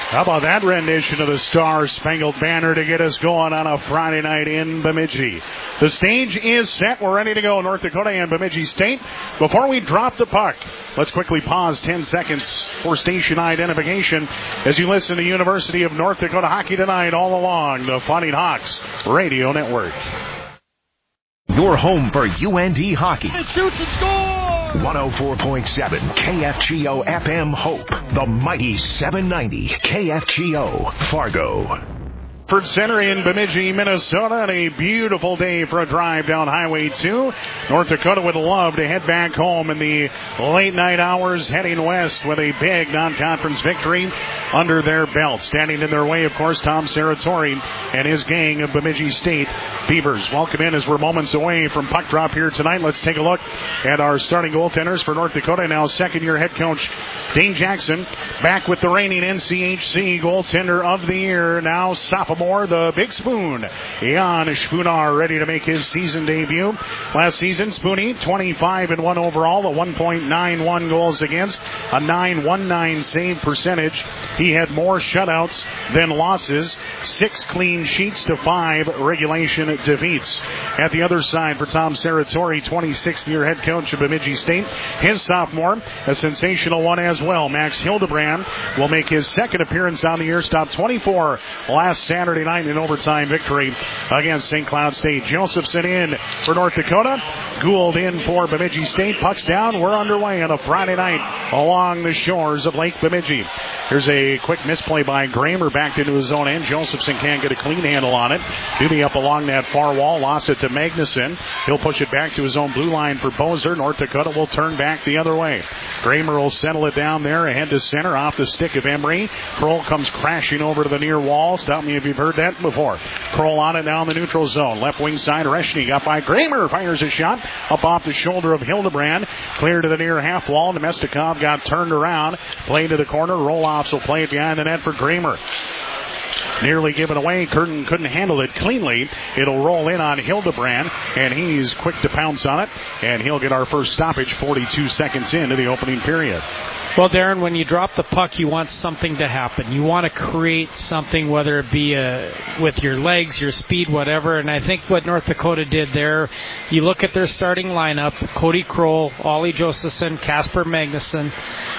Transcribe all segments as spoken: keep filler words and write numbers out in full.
How about that rendition of the Star Spangled Banner to get us going on a Friday night in Bemidji? The stage is set. We're ready to go, North Dakota and Bemidji State. Before we drop the puck, let's quickly pause ten seconds for station identification as you listen to University of North Dakota Hockey Tonight all along the Fighting Hawks Radio Network. Your home for U N D hockey. It shoots and scores! one oh four point seven K F G O F M Hope. The mighty seven ninety K F G O Fargo. Ford Center in Bemidji, Minnesota, and a beautiful day for a drive down Highway two. North Dakota would love to head back home in the late night hours, heading west with a big non-conference victory under their belt. Standing in their way, of course, Tom Serratori and his gang of Bemidji State Beavers. Welcome in as we're moments away from puck drop here tonight. Let's take a look at our starting goaltenders for North Dakota. Now second-year head coach Dane Jackson back with the reigning N C H C goaltender of the year. Now sophomore. The Big Spoon, Jan Spunar, ready to make his season debut. Last season, Spoonie, twenty-five and one overall, a one point nine one goals against, a nine one nine save percentage. He had more shutouts than losses, six clean sheets to five regulation defeats. At the other side for Tom Serratori, twenty-sixth year head coach of Bemidji State. His sophomore, a sensational one as well. Max Hildebrand will make his second appearance on the year, stopped twenty-four last Saturday night in overtime victory against Saint Cloud State. Josephson in for North Dakota. Gould in for Bemidji State. Pucks down. We're underway on a Friday night along the shores of Lake Bemidji. Here's a quick misplay by Kramer backed into his own end. Josephson can't get a clean handle on it. Doobie up along that far wall. Lost it to Magnuson. He'll push it back to his own blue line for Bozer. North Dakota will turn back the other way. Kramer will settle it down there ahead to center off the stick of Emery. Kroll comes crashing over to the near wall. Stop me if you've heard that before. Kroll on it now in the neutral zone. Left wing side, Reshny got by Kramer. Fires a shot up off the shoulder of Hildebrand. Clear to the near half wall. Nemestikov got turned around. Play to the corner. Roloffs will play it behind the net for Kramer. Nearly given away. Curtin couldn't handle it cleanly. It'll roll in on Hildebrand, and he's quick to pounce on it, and he'll get our first stoppage forty-two seconds into the opening period. Well, Darren, when you drop the puck, you want something to happen. You want to create something, whether it be uh, with your legs, your speed, whatever. And I think what North Dakota did there, you look at their starting lineup, Cody Kroll, Ollie Josephson, Casper Magnuson.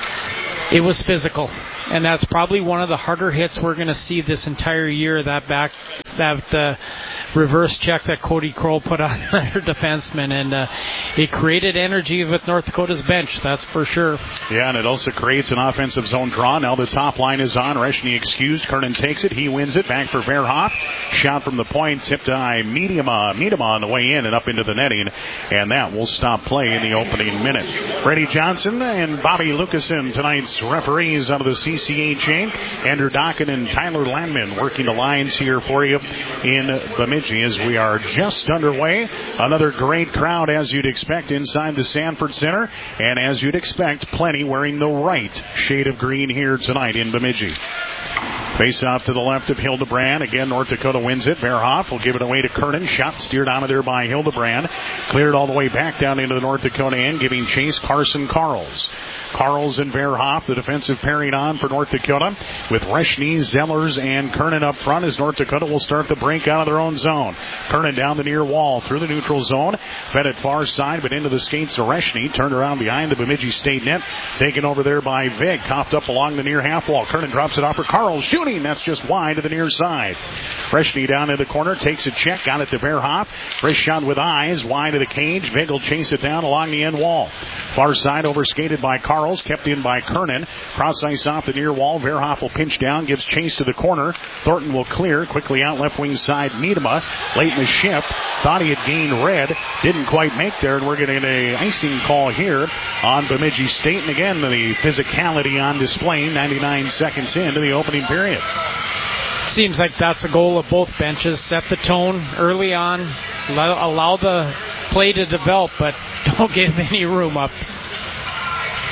It was physical. And that's probably one of the harder hits we're going to see this entire year, that back, that uh, reverse check that Cody Kroll put on their defenseman. And uh, it created energy with North Dakota's bench, that's for sure. Yeah, and it also creates an offensive zone draw. Now the top line is on. Reshny excused. Kernan takes it. He wins it. Back for Verhoff. Shot from the point. Tipped by Miedema. Miedema on the way in and up into the netting. And that will stop play in the opening minute. Brady Johnson and Bobby Lucasen, tonight's referees out of the C C H A. Andrew Dockin and Tyler Landman working the lines here for you in Bemidji as we are just underway. Another great crowd as you'd expect inside the Sanford Center. And as you'd expect, plenty wearing the right shade of green here tonight in Bemidji. Face off to the left of Hildebrand. Again, North Dakota wins it. Verhoff will give it away to Kernan. Shot steered out of there by Hildebrand. Cleared all the way back down into the North Dakota end, giving chase Carson Carls. Carls and Verhoff, the defensive pairing on for North Dakota, with Reshny, Zellers, and Kernan up front as North Dakota will start the break out of their own zone. Kernan down the near wall through the neutral zone, fed it far side, but into the skates of Reshny, turned around behind the Bemidji State net, taken over there by Vig, coughed up along the near half wall. Kernan drops it off for Carls, shooting, that's just wide to the near side. Reshny down in the corner, takes a check, got it to Verhoff, wrist shot with eyes, wide of the cage. Vig will chase it down along the end wall. Far side, overskated by Carls. Kept in by Kernan. Cross ice off the near wall. Verhoff will pinch down. Gives chase to the corner. Thornton will clear. Quickly out left wing side. Miedema late in the shift. Thought he had gained red. Didn't quite make there. And we're getting an icing call here on Bemidji State. And again, the physicality on display. ninety-nine seconds into the opening period. Seems like that's the goal of both benches. Set the tone early on. Allow the play to develop, but don't give any room up.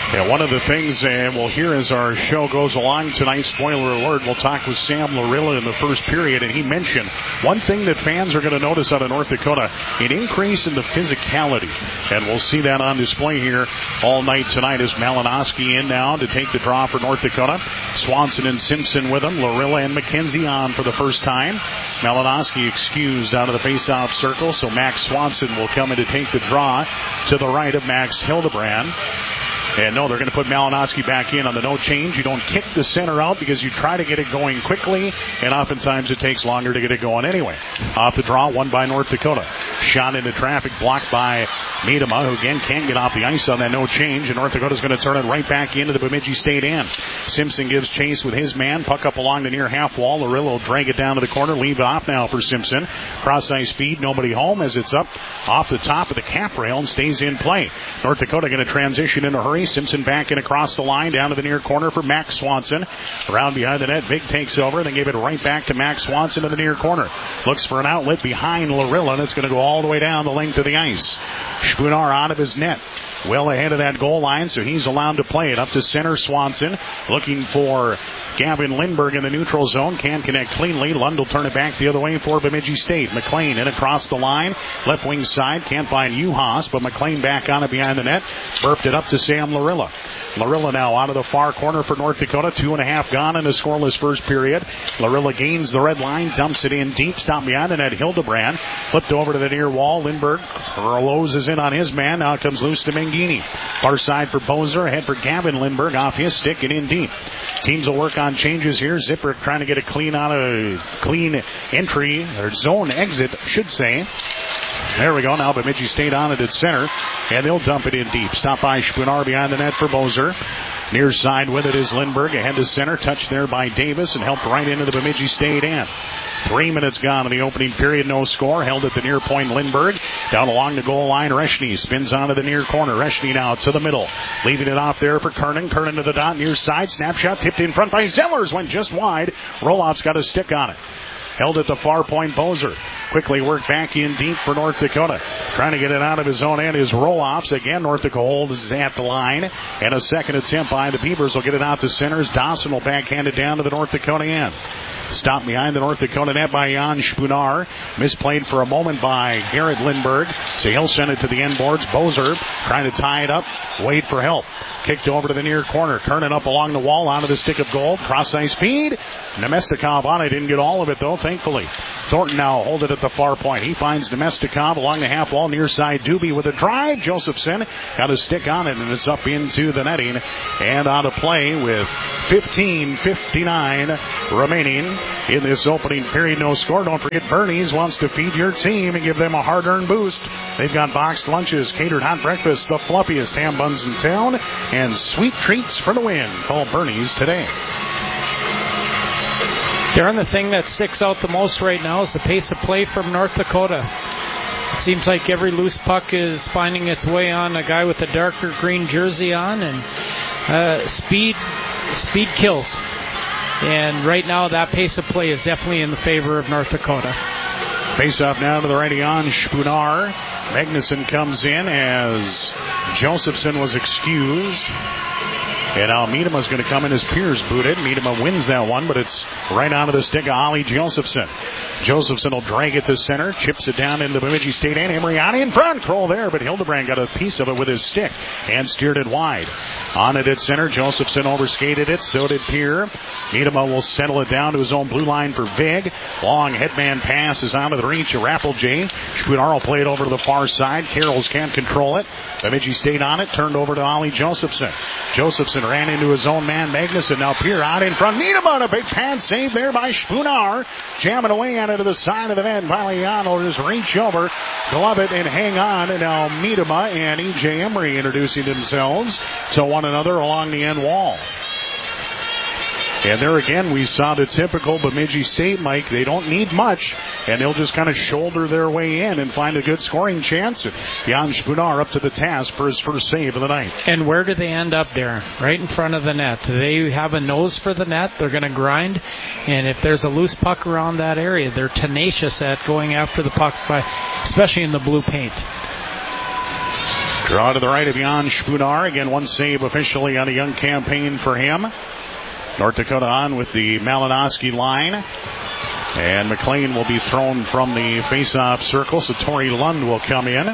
Yeah, one of the things uh, we'll hear as our show goes along tonight, spoiler alert, we'll talk with Sam Larilla in the first period, and he mentioned one thing that fans are going to notice out of North Dakota, an increase in the physicality. And we'll see that on display here all night tonight as Malinowski in now to take the draw for North Dakota. Swanson and Simpson with him. Larilla and McKenzie on for the first time. Malinowski excused out of the face-off circle, so Max Swanson will come in to take the draw to the right of Max Hildebrand. And no, they're going to put Malinowski back in on the no change. You don't kick the center out because you try to get it going quickly, and oftentimes it takes longer to get it going anyway. Off the draw, one by North Dakota. Shot into traffic, blocked by Miedema, who again can't get off the ice on that no change, and North Dakota's going to turn it right back into the Bemidji State end. Simpson gives chase with his man. Puck up along the near half wall. Larillo will drag it down to the corner. Leave it off now for Simpson. Cross-ice speed, nobody home as it's up off the top of the cap rail and stays in play. North Dakota going to transition in a hurry. Simpson back in across the line down to the near corner for Max Swanson. Around behind the net, Big takes over. Then gave it right back to Max Swanson to the near corner. Looks for an outlet behind Larilla, and it's going to go all the way down the length of the ice. Spunar out of his net. Well ahead of that goal line, so he's allowed to play it up to center. Swanson looking for Gavin Lindbergh in the neutral zone. Can't connect cleanly. Lund will turn it back the other way for Bemidji State. McLean in across the line. Left wing side. Can't find Uhas, but McLean back on it behind the net. Burped it up to Sam Larilla. Larilla now out of the far corner for North Dakota. Two and a half gone in a scoreless first period. Larilla gains the red line, dumps it in deep, stop behind the net. Hildebrand flipped over to the near wall. Lindbergh Roloz is in on his man. Now it comes loose to Mangini. Far side for Bozer. Ahead for Gavin Lindbergh off his stick and in deep. Teams will work on changes here. Zipper trying to get a clean out of clean entry or zone exit, I should say. There we go. Now Bemidji State on it at center, and they'll dump it in deep. Stop by Spunar behind the net for Bozer. Near side with it is Lindbergh. Ahead to center. Touched there by Davis and helped right into the Bemidji State end. Three minutes gone in the opening period. No score. Held at the near point. Lindbergh down along the goal line. Reshny spins onto the near corner. Reshny now to the middle. Leaving it off there for Kernan. Kernan to the dot. Near side. Snapshot tipped in front by Zellers. Went just wide. Roloff's got a stick on it. Held at the far point. Bozer quickly worked back in deep for North Dakota. Trying to get it out of his own end is Roloffs. Again, North Dakota is at the line. And a second attempt by the Beavers will get it out to centers. Dawson will backhand it down to the North Dakota end. Stopped behind the North Dakota net by Jan Spunar. Misplayed for a moment by Garrett Lindbergh. So he'll send it to the end boards. Bozer trying to tie it up. Wait for help. Kicked over to the near corner. Turning up along the wall onto the stick of gold. Cross-ice speed. Nemestikov on it. Didn't get all of it, though, thankfully. Thornton now hold it at the far point. He finds Nemestikov along the half wall. Near side, Doobie with a drive. Josephson got a stick on it, and it's up into the netting. And out of play with fifteen fifty-nine remaining in this opening period. No score. Don't forget, Bernie's wants to feed your team and give them a hard-earned boost. They've got boxed lunches, catered hot breakfast, the fluffiest ham buns in town, and sweet treats for the win. Call Bernie's today. Darren, the thing that sticks out the most right now is the pace of play from North Dakota. It seems like every loose puck is finding its way on a guy with a darker green jersey on, and uh, speed speed kills. And right now, that pace of play is definitely in the favor of North Dakota. Face off now to the righty on Spunar. Magnuson comes in as Josephson was excused. And now Miedema's going to come in as Pierce booted. Miedema wins that one, but it's right onto the stick of Ollie Josephson. Josephson will drag it to center, chips it down into Bemidji State and Emeryani in front. Kroll there, but Hildebrand got a piece of it with his stick and steered it wide. On it at center, Josephson overskated it, so did Pierre. Miedema will settle it down to his own blue line for Vig. Long headman pass is out of the reach of Rappelje. Spunar will play it over to the far side. Carrolls can't control it. Bemidji State on it, turned over to Ollie Josephson. Josephson ran into his own man, Magnuson. Now Pierre out in front. Miedema, a big pad save there by Spunar. Jamming away on it to the side of the net. Valiano will just reach over, glove it, and hang on. And now Miedema and E J Emery introducing themselves to one another along the end wall. And there again, we saw the typical Bemidji State, Mike. They don't need much, and they'll just kind of shoulder their way in and find a good scoring chance. And Jan Spunar up to the task for his first save of the night. And where do they end up, Darren? Right in front of the net. Do they have a nose for the net? They're going to grind. And if there's a loose puck around that area, they're tenacious at going after the puck, by, especially in the blue paint. Draw to the right of Jan Spunar. Again, one save officially on a young campaign for him. North Dakota on with the Malinowski line. And McLean will be thrown from the face-off circle, so Tori Lund will come in.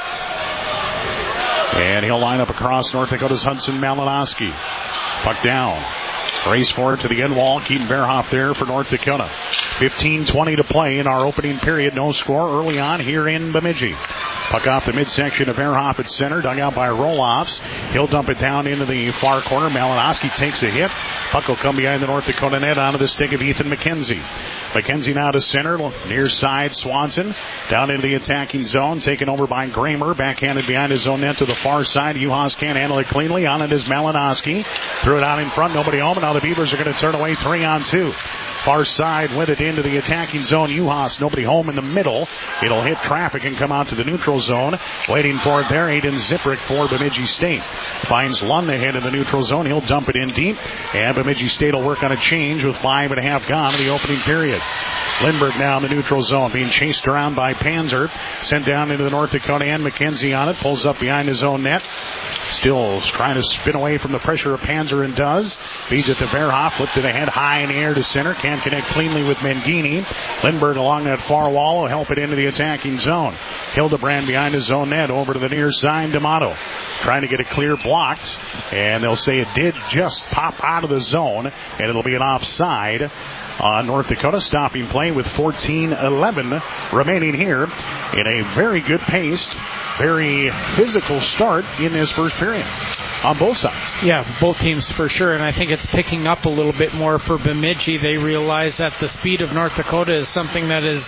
And he'll line up across North Dakota's Hudson Malinowski. Puck down. Race forward to the end wall. Keaton Verhoff there for North Dakota. fifteen twenty to play in our opening period. No score early on here in Bemidji. Puck off the midsection of Verhoff at center. Dug out by Roloffs. He'll dump it down into the far corner. Malinowski takes a hit. Puck will come behind the North Dakota net onto the stick of Ethan McKenzie. McKenzie now to center. Near side Swanson. Down into the attacking zone. Taken over by Gramer. Backhanded behind his own net to the far side. Juhas can't handle it cleanly. On it is Malinowski. Threw it out in front. Nobody home. And now the Beavers are going to turn away three on two. Far side with it into the attacking zone. Juhas, nobody home in the middle. It'll hit traffic and come out to the neutral zone. Waiting for it there, Aiden Ziprick for Bemidji State. Finds Lund ahead in the neutral zone. He'll dump it in deep. And Bemidji State will work on a change with five and a half gone in the opening period. Lindbergh now in the neutral zone, being chased around by Panzer. Sent down into the North Dakota and McKenzie on it. Pulls up behind his own net. Still trying to spin away from the pressure of Panzer and does. Feeds it to Verhoff. Lifted ahead high in the air to center. Can't connect cleanly with Mangini. Lindbergh along that far wall will help it into the attacking zone. Hildebrand behind his own net. Over to the near side. D'Amato trying to get it clear, blocked. And they'll say it did just pop out of the zone. And it'll be an offside on North Dakota. Stopping play with fourteen eleven remaining here in a very good paced, very physical start in this first period on both sides. Yeah, both teams for sure, and I think it's picking up a little bit more for Bemidji. They realize that the speed of North Dakota is something that is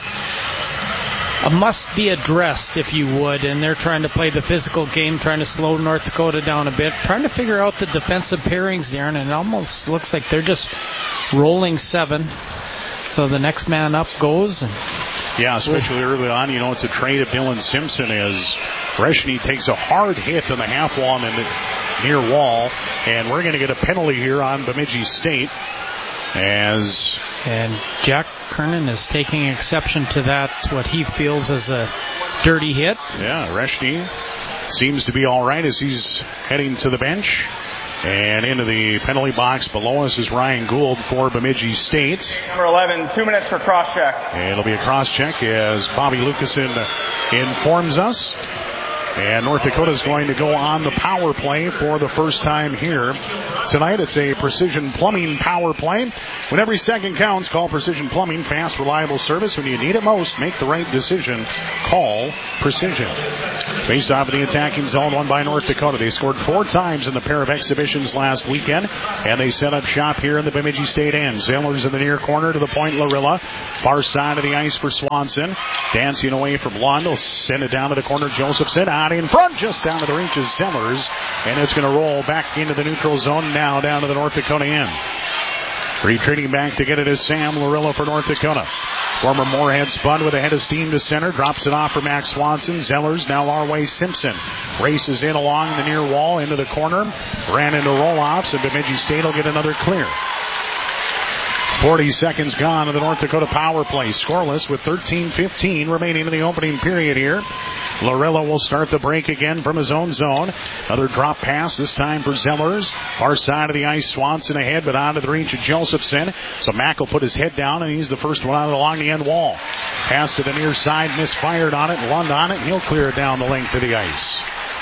a must be addressed, if you would, and they're trying to play the physical game, trying to slow North Dakota down a bit, trying to figure out the defensive pairings there, and it almost looks like they're just rolling seven. So the next man up goes. And yeah, especially early on, you know, it's a trade of Dylan Simpson as Breshny takes a hard hit on the half wall and the near wall, and we're going to get a penalty here on Bemidji State as and Jack Kernan is taking exception to that, what he feels is a dirty hit. Yeah, Breshny seems to be all right as he's heading to the bench. And into the penalty box below us is Ryan Gould for Bemidji State. Number eleven, two minutes for cross-check. And it'll be a cross-check as Bobby Lucasen informs us. And North Dakota is going to go on the power play for the first time here tonight. It's a Precision Plumbing power play. When every second counts, call Precision Plumbing. Fast, reliable service. When you need it most, make the right decision. Call Precision. Faced off in the attacking zone, won by North Dakota. They scored four times in the pair of exhibitions last weekend, and they set up shop here in the Bemidji State end. Zellers in the near corner to the point, Larilla. Far side of the ice for Swanson. Dancing away from Lund. Will send it down to the corner. Josephson out in front, just down to the reach is Zellers, and it's going to roll back into the neutral zone now down to the North Dakota end. Retreating back to get it is Sam Larilla for North Dakota. Former Moorhead spun with a head of steam to center. Drops it off for Max Swanson. Zellers now our way. Simpson races in along the near wall into the corner. Ran into roll-offs, and Bemidji State will get another clear. forty seconds gone in the North Dakota power play. Scoreless with thirteen fifteen remaining in the opening period here. Larilla will start the break again from his own zone. Another drop pass, this time for Zellers. Far side of the ice, Swanson ahead, but onto the reach of Josephson. So Mack will put his head down, and he's the first one out along the end wall. Pass to the near side, misfired on it. Lund on it, and he'll clear it down the length of the ice.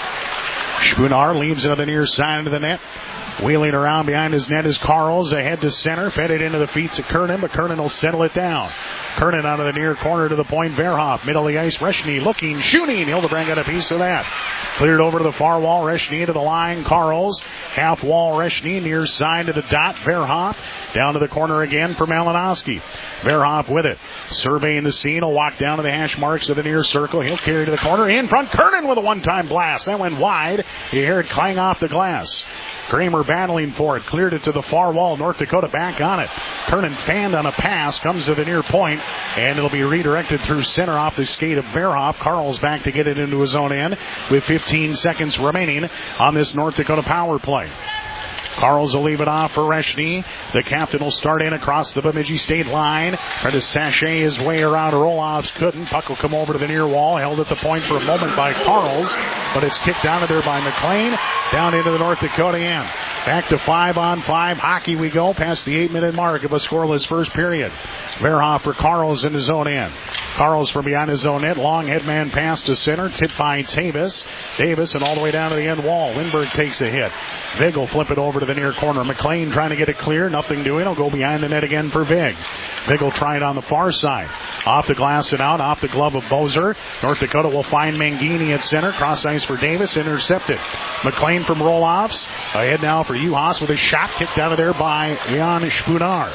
Spunar leaves it on the near side of the net. Wheeling around behind his net is Carls, ahead to center, fed it into the feet of Kernan, but Kernan will settle it down. Kernan out of the near corner to the point, Verhoff, middle of the ice, Reshny looking, shooting, Hildebrand got a piece of that. Cleared over to the far wall, Reshny to the line, Carls, half wall, Reshny, near side to the dot, Verhoff, down to the corner again for Malinowski. Verhoff with it, surveying the scene, will walk down to the hash marks of the near circle, he'll carry to the corner, in front, Kernan with a one-time blast, that went wide, you hear it clang off the glass. Kramer battling for it, cleared it to the far wall. North Dakota back on it. Kernan fanned on a pass, comes to the near point, and it'll be redirected through center off the skate of Verhoff. Carl's back to get it into his own end with fifteen seconds remaining on this North Dakota power play. Carls will leave it off for Reshny. The captain will start in across the Bemidji State line. Try to sashay his way around Roloffs. Couldn't. Puck will come over to the near wall. Held at the point for a moment by Carls. But it's kicked out of there by McLean. Down into the North Dakota end. Back to five on five. Hockey we go past the eight-minute mark of a scoreless first period. Verhoff for Carls in his own end. Carls from behind his own net. Long headman pass to center. Tipped by Davis. Davis and all the way down to the end wall. Lindbergh takes a hit. Vig will flip it over to the near corner. McLean trying to get it clear. Nothing doing. He'll go behind the net again for Vig. Vig will try it on the far side. Off the glass and out. Off the glove of Bozer. North Dakota will find Mangini at center. Cross ice for Davis. Intercepted. McLean from roll-offs. Ahead now for Juhas with a shot kicked out of there by Jan Spunar.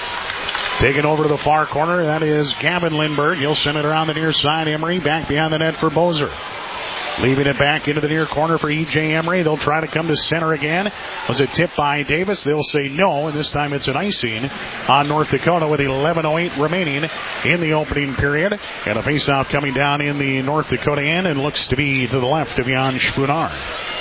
Taken over to the far corner. That is Gavin Lindbergh. He'll send it around the near side. Emery back behind the net for Bozer. Leaving it back into the near corner for E J Emery. They'll try to come to center again. Was it tipped by Davis? They'll say no, and this time it's an icing on North Dakota with eleven oh eight remaining in the opening period. And a faceoff coming down in the North Dakota end and looks to be to the left of Jan Spunar.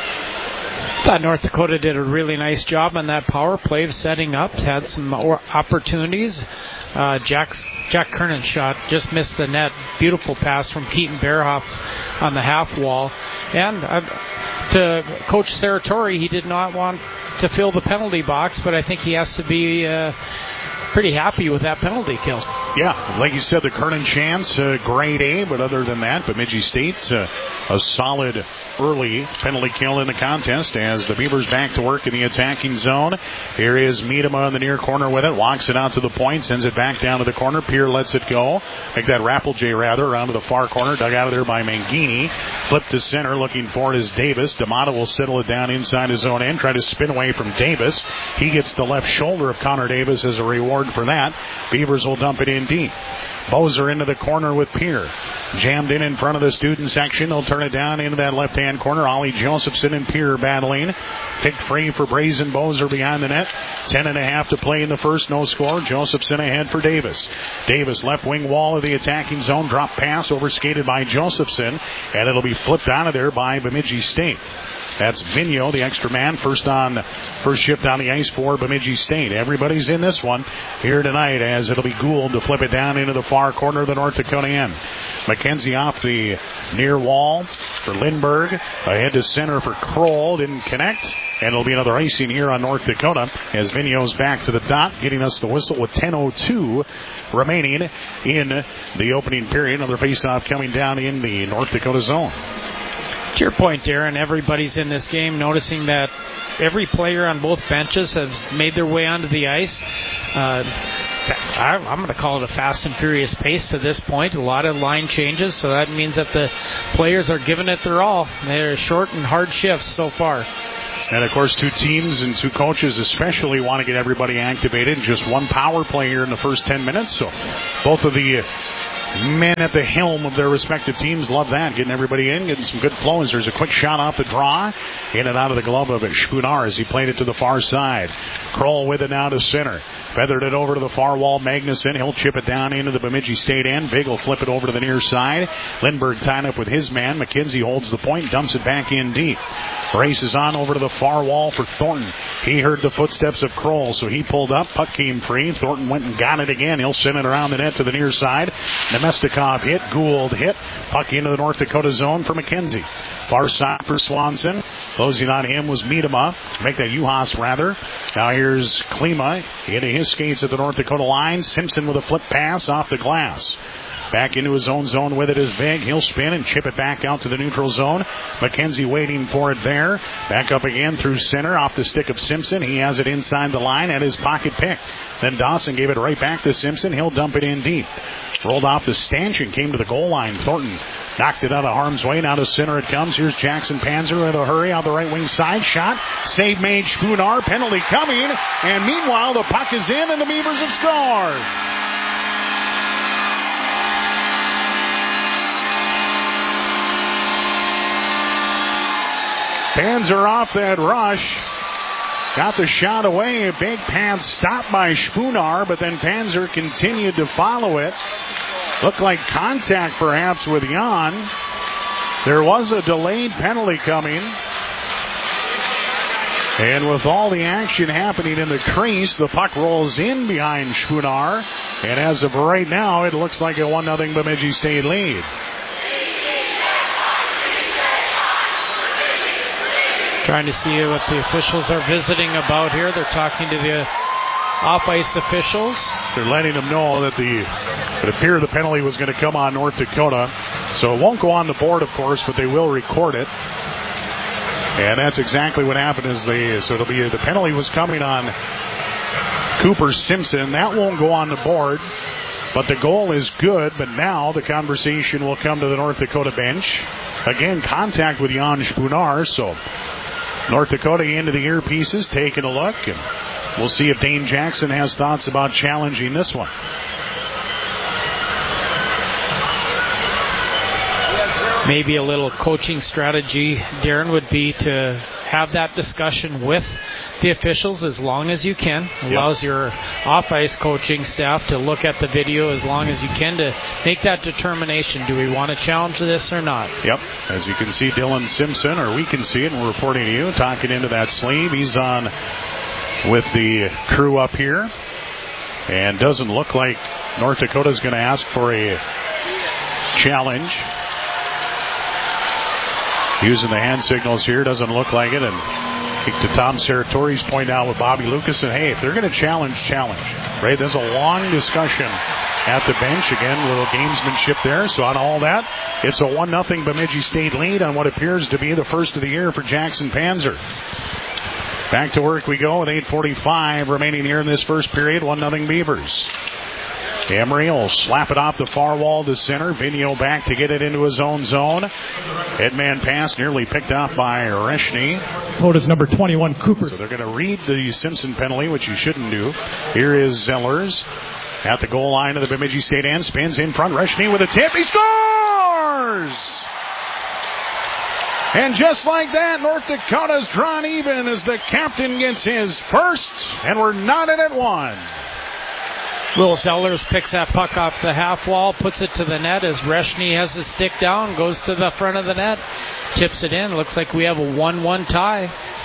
Thought North Dakota did a really nice job on that power play, setting up, had some opportunities. Uh, Jack's, Jack Kernan's shot just missed the net. Beautiful pass from Keaton Verhoff on the half wall. And uh, to Coach Saratori, he did not want to fill the penalty box, but I think he has to be uh, pretty happy with that penalty kill. Yeah, like you said, the Kernan chance, uh, grade A, but other than that, Bemidji State, uh, a solid early penalty kill in the contest as the Beavers back to work in the attacking zone. Here is Miedema in the near corner with it, walks it out to the point, sends it back down to the corner. Pierre lets it go. Make that Rappeljay rather around to the far corner, dug out of there by Mangini. Flip to center, looking for it is Davis. D'Amato will settle it down inside his own end, try to spin away from Davis. He gets the left shoulder of Connor Davis as a reward for that. Beavers will dump it in deep. Bozer into the corner with Pierre. Jammed in in front of the student section. They'll turn it down into that left-hand corner. Ollie Josephson and Pierre battling. Picked free for Brazen. Bozer behind the net. Ten and a half to play in the first. No score. Josephson ahead for Davis. Davis left wing wall of the attacking zone. Drop pass overskated by Josephson. And it'll be flipped out of there by Bemidji State. That's Vigneault, the extra man, first on, first shift on the ice for Bemidji State. Everybody's in this one here tonight as it'll be Gould to flip it down into the far corner of the North Dakota end. McKenzie off the near wall for Lindbergh. Ahead to center for Kroll. Didn't connect. And it'll be another icing here on North Dakota as Vigneault's back to the dot, getting us the whistle with ten oh two remaining in the opening period. Another faceoff coming down in the North Dakota zone. To your point, Darren, everybody's in this game, noticing that every player on both benches has made their way onto the ice. Uh, I, I'm going to call it a fast and furious pace to this point. A lot of line changes, so that means that the players are giving it their all. They're short and hard shifts so far. And, of course, two teams and two coaches especially want to get everybody activated. Just one power play here in the first ten minutes, so both of the men at the helm of their respective teams love that, getting everybody in, getting some good flow. As there's a quick shot off the draw, in and out of the glove of Spunar as he played it to the far side. Kroll with it now to center. Feathered it over to the far wall. Magnuson, he'll chip it down into the Bemidji State end. Vig will flip it over to the near side. Lindbergh tied up with his man. McKenzie holds the point, dumps it back in deep. Races on over to the far wall for Thornton. He heard the footsteps of Kroll, so he pulled up. Puck came free. Thornton went and got it again. He'll send it around the net to the near side. Nemestikov hit. Gould hit. Puck into the North Dakota zone for McKenzie. Far side for Swanson. Closing on him was Miedema. Make that Juhas rather. Now here's Klima into his skates at the North Dakota line. Simpson with a flip pass off the glass. Back into his own zone with it is Vig. He'll spin and chip it back out to the neutral zone. McKenzie waiting for it there. Back up again through center off the stick of Simpson. He has it inside the line at his pocket pick. Then Dawson gave it right back to Simpson. He'll dump it in deep. Rolled off the stanchion, came to the goal line. Thornton knocked it out of harm's way. Now to center it comes. Here's Jackson Panzer in a hurry on the right wing side. Shot. Save made. Spunar. Penalty coming. And meanwhile, the puck is in and the Beavers have scored. Panzer off that rush. Got the shot away. A big pass stopped by Spunar, but then Panzer continued to follow it. Looked like contact perhaps with Jan. There was a delayed penalty coming. And with all the action happening in the crease, the puck rolls in behind Spunar. And as of right now, it looks like a one nothing Bemidji State lead. Trying to see what the officials are visiting about here. They're talking to the off-ice officials. They're letting them know that the it appeared the penalty was going to come on North Dakota. So it won't go on the board, of course, but they will record it. And that's exactly what happened. Is they so it'll be the penalty was coming on Cooper Simpson. That won't go on the board, but the goal is good. But now the conversation will come to the North Dakota bench. Again, contact with Jan Spunar. So North Dakota into the earpieces, taking a look, and we'll see if Dane Jackson has thoughts about challenging this one. Maybe a little coaching strategy, Darren, would be to have that discussion with the officials as long as you can. Allows yep. your off-ice coaching staff to look at the video as long as you can to make that determination. Do we want to challenge this or not? Yep. As you can see, Dylan Simpson, or we can see it, and we're reporting to you, talking into that sleeve. He's on with the crew up here. And doesn't look like North Dakota's going to ask for a challenge. Using the hand signals here, doesn't look like it. And to Tom Saratori's point out with Bobby Lucas, and hey, if they're going to challenge, challenge. Right? There's a long discussion at the bench. Again, little gamesmanship there. So on all that, it's a one nothing Bemidji State lead on what appears to be the first of the year for Jackson Panzer. Back to work we go with eight forty-five remaining here in this first period. one nothing Beavers. Emery will slap it off the far wall to center. Vigneault back to get it into his own zone. Headman pass nearly picked off by Reshny. Quote is number twenty-one, Cooper. So they're going to read the Simpson penalty, which you shouldn't do. Here is Zellers at the goal line of the Bemidji State end. Spins in front. Reshny with a tip. He scores! And just like that, North Dakota's drawn even as the captain gets his first. And we're knotted at one. Will Zellers picks that puck off the half wall, puts it to the net as Reshny has his stick down, goes to the front of the net, tips it in. Looks like we have a one one tie.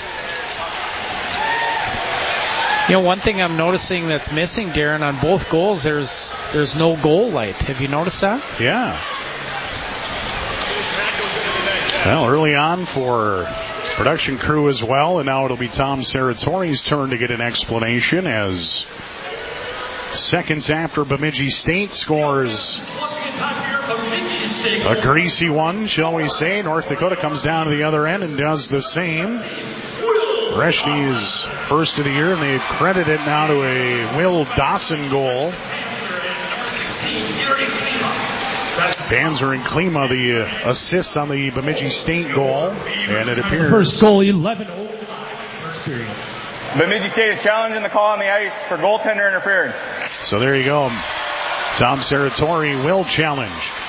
You know, one thing I'm noticing that's missing, Darren, on both goals, there's there's no goal light. Have you noticed that? Yeah. Well, early on for production crew as well, and now it'll be Tom Saratori's turn to get an explanation as seconds after Bemidji State scores a greasy one, shall we say. North Dakota comes down to the other end and does the same. Reshny's first of the year, and they credit it now to a Will Dawson goal. Panzer and Klima, the uh, assists on the Bemidji State goal, and it appears first goal, eleven oh first period. Bemidji State is challenging the call on the ice for goaltender interference. So there you go. Tom Saratori will challenge.